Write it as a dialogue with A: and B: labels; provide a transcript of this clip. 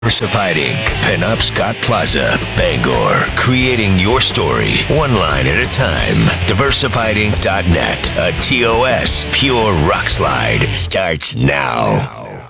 A: Diversified Inc., Penobscot Scott Plaza, Bangor. Creating your story, one line at a time. DiversifiedInc.net. A TOS Pure Rock Slide starts now.